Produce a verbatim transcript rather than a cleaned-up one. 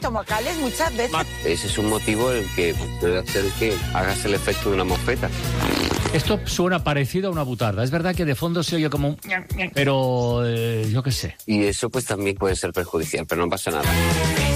estomacales muchas veces. Ese es un motivo el que puede hacer que hagas el efecto de una mofeta. Esto suena parecido a una butarda. Es verdad que de fondo se oye como un... Pero eh, yo qué sé. Y eso pues también puede ser perjudicial, pero no pasa nada.